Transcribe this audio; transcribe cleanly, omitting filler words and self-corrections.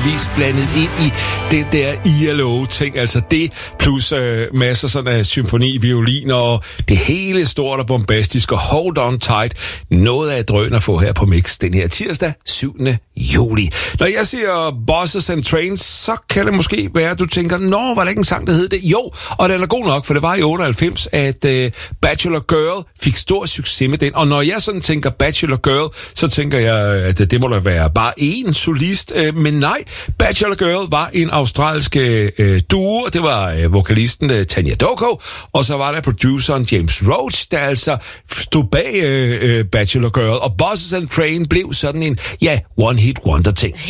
vis blandet ind i den der ILO-ting. Altså det plus masser sådan af symfoni, violiner og det hele stort og bombastisk og hold on tight. Noget af et drøn at få her på Mix den her tirsdag 7. juli. Når jeg siger Buses and Trains, så kan det måske være, at du tænker, var der ikke en sang, der hed det? Jo, og den er god nok, for det var i 98, at Bachelor Girl fik stor succes med den. Og når jeg sådan tænker Bachelor Girl, så tænker jeg, at det må da være bare én solist. Men nej, Bachelor Girl var en australsk duo. Det var vokalisten Tanya Doko, og så var der produceren James Roach, der altså stod bag Bachelor Girl. Og Buses and Train blev sådan en, one-hit wonder-ting.